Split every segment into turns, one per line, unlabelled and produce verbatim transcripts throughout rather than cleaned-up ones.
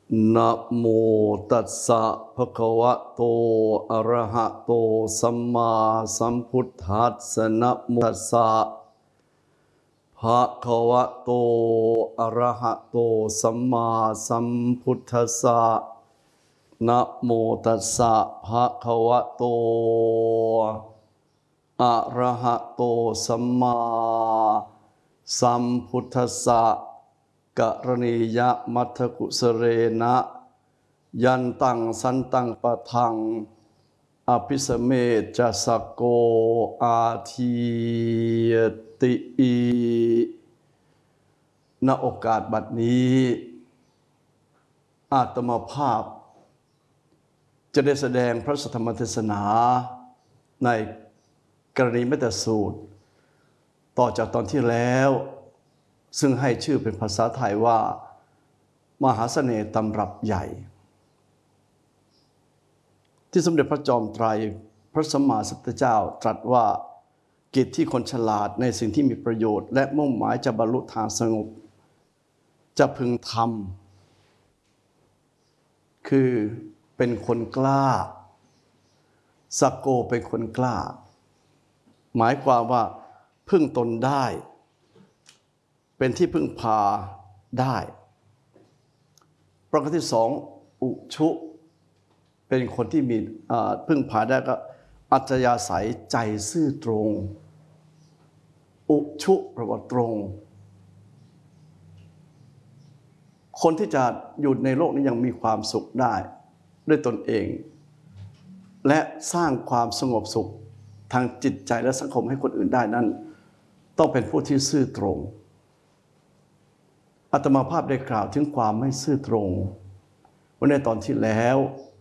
นะโมตัสสะภะคะวะโตอะระหะโตสัมมาสัมพุทธัสสะนะโมตัสสะภะคะวะโตอะระหะโตสัมมาสัมพุทธัสสะนะโมตัสสะภะคะวะโตอะระหะโตสัมมาสัมพุทธัสสะกะรณียะมัทธกุสเรนะยันตังสันตังปะทังอภิสเมจะสกโกอาทียติอีณโอกาสบัดนี้อาตมาภาพจะได้แสดงพระธรรมเทศนาในกรณีเมตตาสูตรต่อจากตอนที่แล้วซึ่งให้ชื่อเป็นภาษาไทยว่ามหาเสน่ห์ตำรับใหญ่ที่สมเด็จพระจอมไตรพระสัมมาสัมพุทธเจ้าตรัสว่ากิจที่คนฉลาดในสิ่งที่มีประโยชน์และมุ่งหมายจะบรรลุทางสงบจะพึงทำคือเป็นคนกล้าสักโกเป็นคนกล้าหมายความว่าพึ่งตนได้เป็นที่พึ่งพาได้ประการที่สองอุชุเป็นคนที่มีพึ่งพาได้ก็อัจฉริยะใสใจซื่อตรงอุชุแปลว่าตรงคนที่จะอยู่ในโลกนี้ยังมีความสุขได้ด้วยตนเองและสร้างความสงบสุขทางจิตใจและสังคมให้คนอื่นได้นั้นต้องเป็นผู้ที่ซื่อตรงอาตมาภาพได้กล่าวถึงความไม่ซื่อตรงว่าในตอนที่แล้ว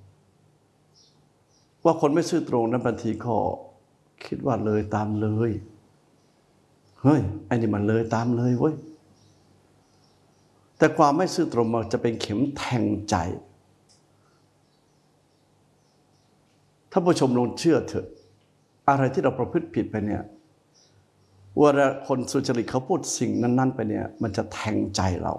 ว่าคนไม่ซื่อตรงนั้นบางทีก็คิดว่าเลยตามเลยเฮ้ยไอ้นี่มันเลยตามเลยเว้ยแต่ความไม่ซื่อตรงมันจะเป็นเข็มแทงใจถ้าผู้ชมลองเชื่อเถอะอะไรที่เราประพฤติผิดไปเนี่ยว่าคนสุจริตเขาพูดสิ่งนั้นๆไปเนี่ยมันจะแทงใจเรา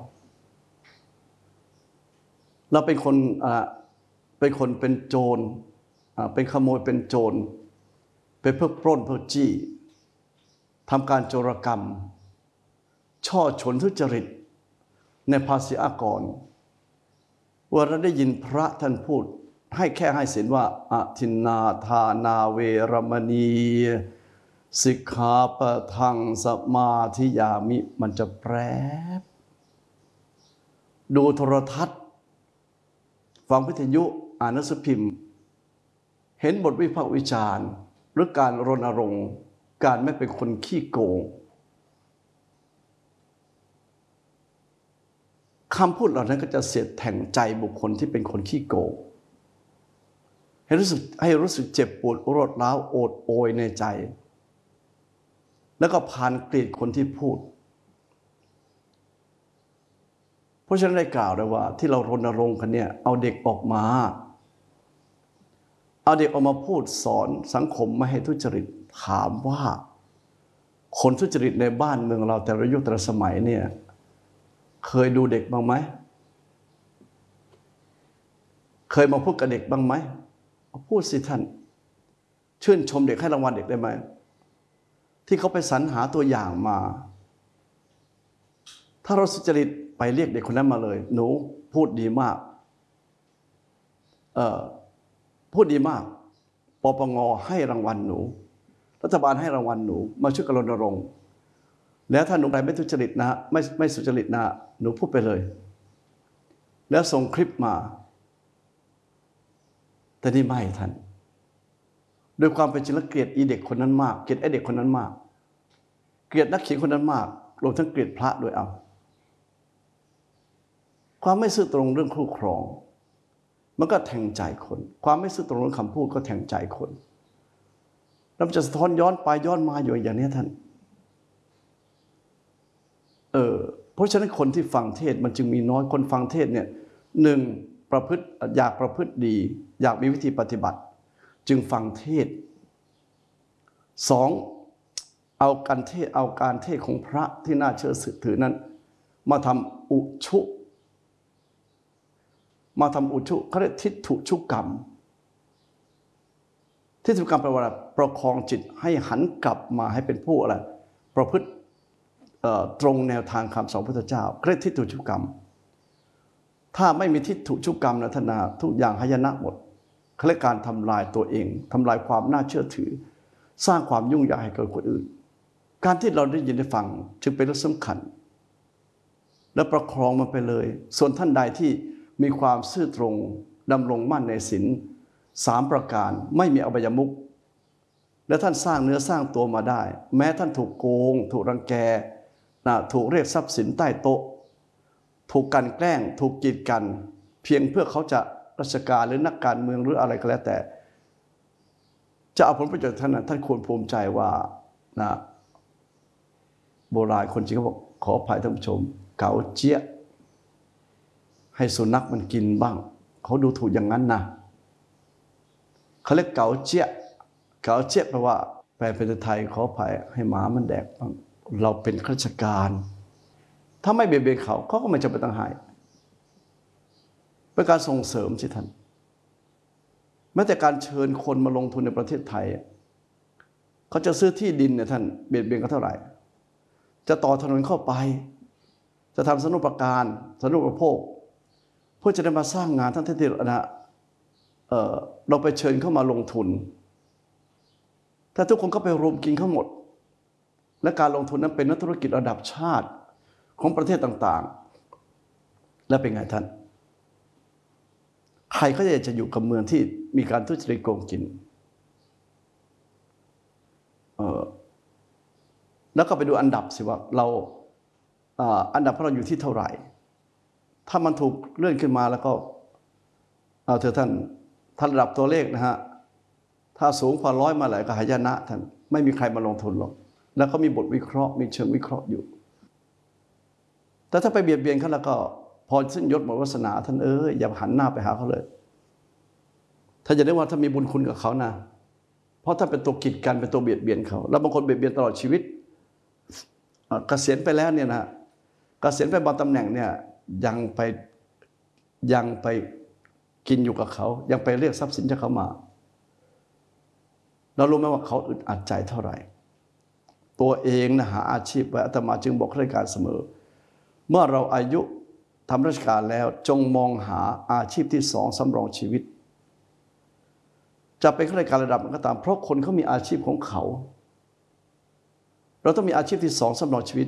เราเป็นคนเป็นคนเป็นโจรเป็นขโมยเป็นโจรเป็นเพื่อปล้นเพื่อจี้ทำการโจรกรรมช่อฉนทุจริตในภาษีอากรว่าเราได้ยินพระท่านพูดให้แค่ให้ศีลว่าอทินนาทานาเวรมณีสิกขาปะทังสมาธิยามิมันจะแปรบดูโทรทัศน์ฟังวิทยุอ่านหนังสือพิมพ์เห็นบทวิพากษ์วิจารณ์หรือการรณรงค์การไม่เป็นคนขี้โกงคำพูดเหล่านั้นก็จะเสียดแทงใจบุคคลที่เป็นคนขี้โกงให้รู้สึกให้รู้สึกเจ็บปวดรวดร้าวโอดโอยในใจแล้วก็ผ่านเกลียดคนที่พูดเพราะฉะนั้นได้กล่าวเลยว่าที่เรารณรงค์กันเนี่ยเอาเด็กออกมาเอาเด็กออกมาพูดสอนสังคมไม่ให้ทุจริตถามว่าคนทุจริตในบ้านเมืองเราแต่ละยุคแต่ละสมัยเนี่ยเคยดูเด็กบ้างไหมเคยมาพูดกับเด็กบ้างไหมพูดสิท่านชื่นชมเด็กให้รางวัลเด็กได้ไหมที่เขาไปสรรหาตัวอย่างมาถ้าเราสุจริตไปเรียกเด็กคนนั้นมาเลยหนูพูดดีมากเอ่อพูดดีมากปปงให้รางวัลหนูรัฐบาลให้รางวัลหนูมาช่วยกันรณรงค์แล้วถ้าหนูใดไม่ทุจริตนะไม่ไม่สุจริตนะหนูพูดไปเลยแล้วส่งคลิปมาแต่นี่ไม่ท่านโดยความเป็นจริงแล้วเกลียดอีเด็กคนนั้นมากเกลียดไอ้เด็กคนนั้นมากเกลียดนักเขียนคนนั้นมากรวมทั้งเกลียดพระด้วยเอาความไม่ซื่อตรงเรื่องคู่ครองมันก็แทงใจคนความไม่ซื่อตรงเรื่องคำพูดก็แทงใจคนแล้วมันจะสะท้อนย้อนไปย้อนมาอยู่อย่างนี้ท่านเออเพราะฉะนั้นคนที่ฟังเทศมันจึงมีน้อยคนฟังเทศเนี่ยหนึ่งประพฤติอยากประพฤติดีอยากมีวิธีปฏิบัติจึงฟังเทศสองเอาการเทศเอาการเทศของพระที่น่าเชื่อถือนั้นมาทำอุชุมาทำอุชุเขาเรียกทิฏฐุชุกรรมทิฏฐุกรรมแปลว่าประคองจิตให้หันกลับมาให้เป็นผู้อะไรประพฤติตรงแนวทางคำสอนพระพุทธเจ้าเรียกทิฏฐุชุกรรมถ้าไม่มีทิฏฐุชุกรรมนะท่านนะทุกอย่างหายนะหมดเขาเรียกการทำลายตัวเองทำลายความน่าเชื่อถือสร้างความยุ่งยากให้กับคนอื่นการที่เราได้ยินได้ฟังจึงเป็นเรื่องสำคัญและประคองมันไปเลยส่วนท่านใดที่มีความซื่อตรงดำรงมั่นในศีลสามประการไม่มีอบายมุขและท่านสร้างเนื้อสร้างตัวมาได้แม้ท่านถูกโกงถูกรังแกนะถูกเรียกทรัพย์สินใต้โต๊ะถูกกันแกล้งถูกกีดกันเพียงเพื่อเขาจะราชการหรือนักการเมืองหรืออะไรก็แล้วแต่จะเอาผลประโยชน์ท่านนะท่านควรภูมิใจว่านะโบราณคนจีนเขาบอกขออภัยท่านผู้ชมเก๋าเจี๊ยะให้สุนัขมันกินบ้างเขาดูถูกอย่างนั้นนะเขาเรียกเก๋าเจี๊ยะเก๋าเจี๊ยะแปลว่าแปลเป็นไทยขออภัยให้หมามันแดกบ้างเราเป็นข้าราชการถ้าไม่เบียดเบียนเขาเขาก็ไม่จำเป็นต้องให้เป็นการส่งเสริมสิท่านแม้แต่การเชิญคนมาลงทุนในประเทศไทยเขาจะซื้อที่ดินเนี่ยท่านเบียดเบียนเขาเท่าไหร่จะต่อถนนเข้าไปจะทำสนุปการสนุปโภคเพื่อจะได้มาสร้างงานท่านที่นะเออเราไปเชิญเข้ามาลงทุนถ้าทุกคนก็ไปรวมกินเขาหมดและการลงทุนนั้นเป็นนักธุรกิจระดับชาติของประเทศต่างๆและเป็นไงท่านใครก็อยากจะอยู่กับเมืองที่มีการทุจริตโกงกินเออแล้วก็ไปดูอันดับสิว่าเราอันดับของเราอยู่ที่เท่าไหร่ถ้ามันถูกเลื่อนขึ้นมาแล้วก็เอาเถอะท่านท่านระดับตัวเลขนะฮะถ้าสูงกว่าร้อยมาหลายก็หายนะท่านไม่มีใครมาลงทุนหรอกแล้วก็มีบทวิเคราะห์มีเชิงวิเคราะห์อยู่แต่ถ้าไปเบียดเบียนเขาแล้วก็พอสิ้นยศหมดวาสนาท่านเอ้ยอย่าหันหน้าไปหาเขาเลยถ้าจะได้ว่าถ้ามีบุญคุณกับเขานะเพราะถ้าเป็นตัวกีดกันเป็นตัวเบียดเบียนเขาแล้วบางคนเบียดเบียนตลอดชีวิตเกษียณไปแล้วเนี่ยนะเกษียณไปบางตำแหน่งเนี่ยยังไปยังไปกินอยู่กับเขายังไปเรียกทรัพย์สินจากเขามาเรารู้ไหมว่าเขาอึดอัดใจเท่าไหร่ตัวเองนะหาอาชีพไว้อาตมาจึงบอกข้าราชการเสมอเมื่อเราอายุทำราชการแล้วจงมองหาอาชีพที่สองสำรองชีวิตจะเป็นข้าราชการระดับไหนก็ตามเพราะคนเขามีอาชีพของเขาเราต้องมีอาชีพที่สองสำรองชีวิต